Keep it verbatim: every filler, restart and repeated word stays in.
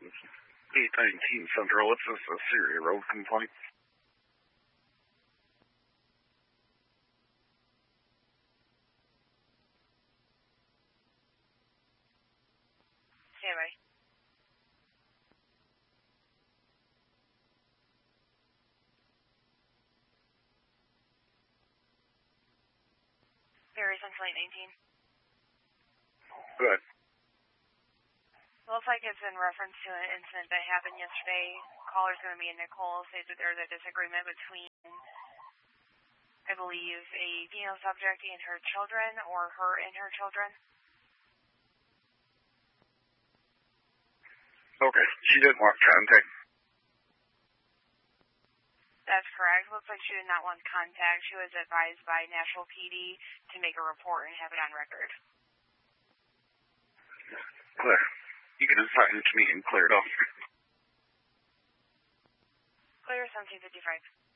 eight nineteen Central. What's this, a Syria Road complaint? Stand by. Barry Central eight nineteen. Good. Looks like it's in reference to an incident that happened yesterday. Caller's going to be in Nicole. Says that there's a disagreement between, I believe, a female subject and her children, or her and her children. Okay. She didn't want contact. That's correct. Looks like she did not want contact. She was advised by Nashville P D to make a report and have it on record. Clear. You can assign it to me and clear it off. Clear, seventeen fifty-five.